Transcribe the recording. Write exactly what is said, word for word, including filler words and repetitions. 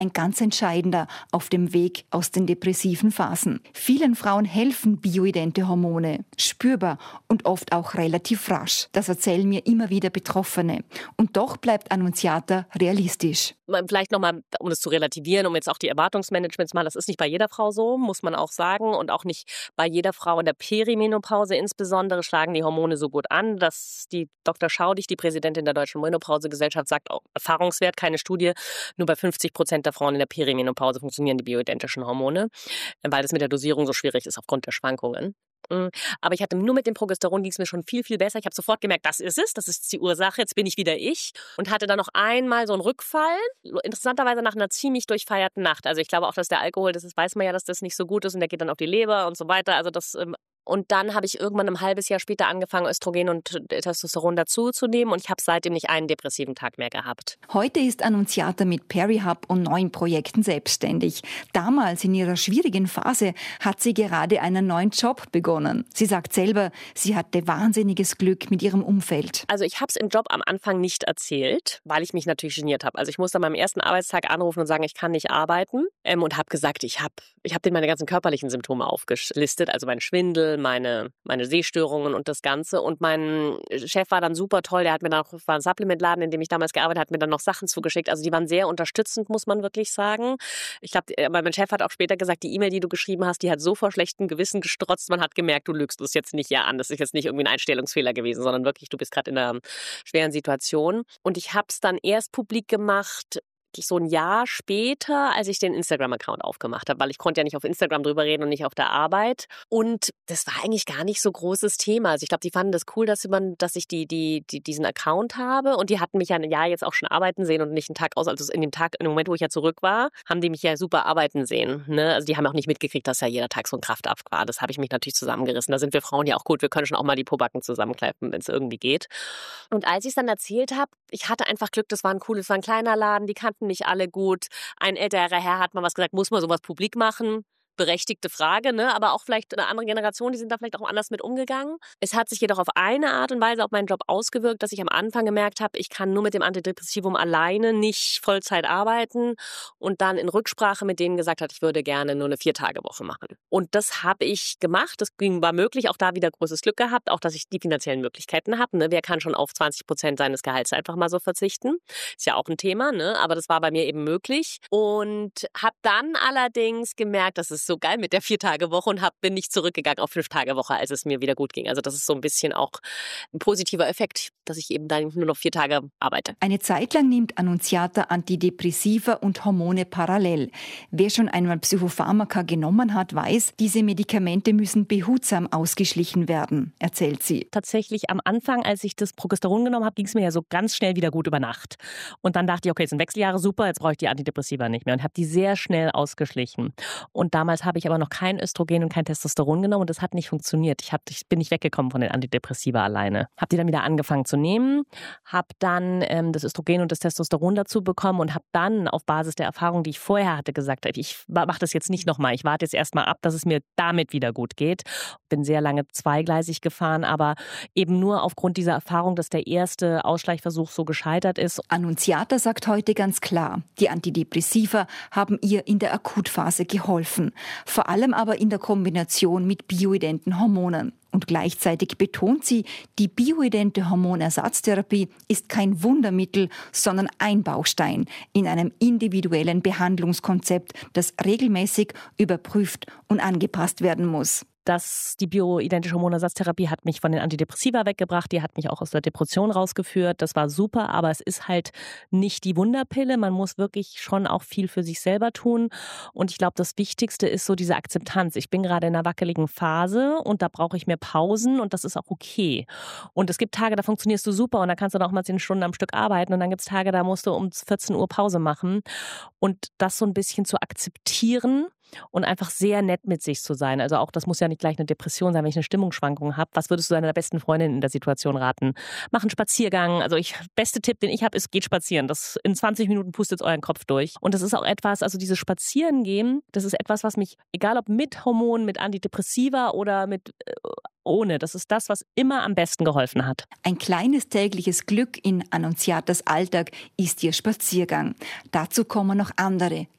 ein ganz entscheidender auf dem Weg aus den depressiven Phasen. Vielen Frauen helfen bioidente Hormone, spürbar und oft auch relativ rasch. Das erzählen mir immer wieder Betroffene. Und doch bleibt Annunziata realistisch. Vielleicht nochmal, um das zu relativieren, um jetzt auch die Erwartungsmanagement zu machen, das ist nicht bei jeder Frau so, muss man auch sagen. Und auch nicht bei jeder Frau in der Perimenopause insbesondere schlagen die Hormone so gut an, dass die Doktor Schaudig, die Präsidentin der Deutschen Menopausegesellschaft, sagt, auch Erfahrungswert, keine Studie, nur bei fünfzig Prozent der Frauen in der Perimenopause funktionieren die bioidentischen Hormone, weil das mit der Dosierung so schwierig ist aufgrund der Schwankungen. Aber ich hatte nur mit dem Progesteron ging es mir schon viel, viel besser. Ich habe sofort gemerkt, das ist es, das ist die Ursache, jetzt bin ich wieder ich. Und hatte dann noch einmal so einen Rückfall, interessanterweise nach einer ziemlich durchfeierten Nacht. Also ich glaube auch, dass der Alkohol, das ist, weiß man ja, dass das nicht so gut ist und der geht dann auf die Leber und so weiter. Also das... Ähm, Und dann habe ich irgendwann ein halbes Jahr später angefangen, Östrogen und Testosteron dazuzunehmen. Und ich habe seitdem nicht einen depressiven Tag mehr gehabt. Heute ist Annunziata mit PeriHub und neuen Projekten selbstständig. Damals in ihrer schwierigen Phase hat sie gerade einen neuen Job begonnen. Sie sagt selber, sie hatte wahnsinniges Glück mit ihrem Umfeld. Also ich habe es im Job am Anfang nicht erzählt, weil ich mich natürlich geniert habe. Also ich musste an meinem ersten Arbeitstag anrufen und sagen, ich kann nicht arbeiten. Ähm, und habe gesagt, ich habe ich hab denen meine ganzen körperlichen Symptome aufgelistet. Also mein Schwindel, meine, meine Sehstörungen und das Ganze. Und mein Chef war dann super toll. Der hat mir dann auch, war ein Supplementladen, in dem ich damals gearbeitet habe, hat mir dann noch Sachen zugeschickt. Also die waren sehr unterstützend, muss man wirklich sagen. Ich glaube, mein Chef hat auch später gesagt, die E-Mail, die du geschrieben hast, die hat so vor schlechtem Gewissen gestrotzt. Man hat gemerkt, du lügst es jetzt nicht ja an. Das ist jetzt nicht irgendwie ein Einstellungsfehler gewesen, sondern wirklich, du bist gerade in einer schweren Situation. Und ich habe es dann erst publik gemacht, so ein Jahr später, als ich den Instagram-Account aufgemacht habe, weil ich konnte ja nicht auf Instagram drüber reden und nicht auf der Arbeit. Und das war eigentlich gar nicht so großes Thema. Also ich glaube, die fanden das cool, dass, man, dass ich die, die, die, diesen Account habe. Und die hatten mich ja ein Jahr jetzt auch schon arbeiten sehen und nicht einen Tag aus. Also in dem Tag, in dem Moment, wo ich ja zurück war, haben die mich ja super arbeiten sehen. Ne? Also die haben auch nicht mitgekriegt, dass ja jeder Tag so ein Kraftakt war. Das habe ich mich natürlich zusammengerissen. Da sind wir Frauen ja auch gut. Wir können schon auch mal die Pobacken zusammenkleifen, wenn es irgendwie geht. Und als ich es dann erzählt habe, ich hatte einfach Glück, das war ein cooles, war ein kleiner Laden, die kannten nicht alle gut. Ein älterer Herr hat mal was gesagt, muss man sowas publik machen? Berechtigte Frage, ne? Aber auch vielleicht eine andere Generation, die sind da vielleicht auch anders mit umgegangen. Es hat sich jedoch auf eine Art und Weise auf meinen Job ausgewirkt, dass ich am Anfang gemerkt habe, ich kann nur mit dem Antidepressivum alleine nicht Vollzeit arbeiten und dann in Rücksprache mit denen gesagt hat, ich würde gerne nur eine Vier-Tage-Woche machen. Und das habe ich gemacht. Das ging, war möglich, auch da wieder großes Glück gehabt, auch dass ich die finanziellen Möglichkeiten habe. Ne? Wer kann schon auf zwanzig Prozent seines Gehalts einfach mal so verzichten? Ist ja auch ein Thema, ne? Aber das war bei mir eben möglich. Und habe dann allerdings gemerkt, dass es so geil mit der Vier-Tage-Woche und hab, bin nicht zurückgegangen auf Fünf-Tage-Woche, als es mir wieder gut ging. Also das ist so ein bisschen auch ein positiver Effekt, dass ich eben dann nur noch vier Tage arbeite. Eine Zeit lang nimmt Annunziata Antidepressiva und Hormone parallel. Wer schon einmal Psychopharmaka genommen hat, weiß, diese Medikamente müssen behutsam ausgeschlichen werden, erzählt sie. Tatsächlich am Anfang, als ich das Progesteron genommen habe, ging es mir ja so ganz schnell wieder gut über Nacht. Und dann dachte ich, okay, es sind Wechseljahre, super, jetzt brauche ich die Antidepressiva nicht mehr und habe die sehr schnell ausgeschlichen. Und damals habe ich aber noch kein Östrogen und kein Testosteron genommen und das hat nicht funktioniert. Ich, hab, ich bin nicht weggekommen von den Antidepressiva alleine. Habe die dann wieder angefangen zu nehmen, habe dann ähm, das Östrogen und das Testosteron dazu bekommen und habe dann auf Basis der Erfahrung, die ich vorher hatte, gesagt, ich mache das jetzt nicht nochmal. Ich warte jetzt erstmal ab, dass es mir damit wieder gut geht. Bin sehr lange zweigleisig gefahren, aber eben nur aufgrund dieser Erfahrung, dass der erste Ausschleichversuch so gescheitert ist. Annunziata sagt heute ganz klar, die Antidepressiva haben ihr in der Akutphase geholfen. Vor allem aber in der Kombination mit bioidenten Hormonen. Und gleichzeitig betont sie, die bioidente Hormonersatztherapie ist kein Wundermittel, sondern ein Baustein in einem individuellen Behandlungskonzept, das regelmäßig überprüft und angepasst werden muss. dass die bioidentische Hormonersatztherapie hat mich von den Antidepressiva weggebracht, die hat mich auch aus der Depression rausgeführt. Das war super, aber es ist halt nicht die Wunderpille. Man muss wirklich schon auch viel für sich selber tun. Und ich glaube, das Wichtigste ist so diese Akzeptanz. Ich bin gerade in einer wackeligen Phase und da brauche ich mehr Pausen und das ist auch okay. Und es gibt Tage, da funktionierst du super und da kannst du dann auch mal zehn Stunden am Stück arbeiten und dann gibt es Tage, da musst du um vierzehn Uhr Pause machen. Und das so ein bisschen zu akzeptieren und einfach sehr nett mit sich zu sein. Also auch, das muss ja nicht gleich eine Depression sein, wenn ich eine Stimmungsschwankung habe. Was würdest du deiner besten Freundin in der Situation raten? Mach einen Spaziergang. Also ich, beste Tipp, den ich habe, ist, geht spazieren. Das in zwanzig Minuten pustet euren Kopf durch. Und das ist auch etwas, also dieses Spazierengehen, das ist etwas, was mich, egal ob mit Hormonen, mit Antidepressiva oder mit äh, ohne, das ist das, was immer am besten geholfen hat. Ein kleines tägliches Glück in Annunziatas Alltag ist ihr Spaziergang. Dazu kommen noch andere,